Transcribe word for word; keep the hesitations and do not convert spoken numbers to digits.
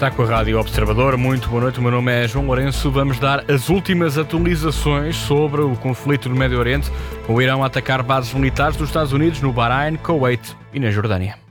Está com a Rádio Observador. Muito boa noite, o meu nome é João Lourenço. Vamos dar as últimas atualizações sobre o conflito no Médio Oriente. O Irão a atacar bases militares dos Estados Unidos no Bahrein, Kuwait e na Jordânia.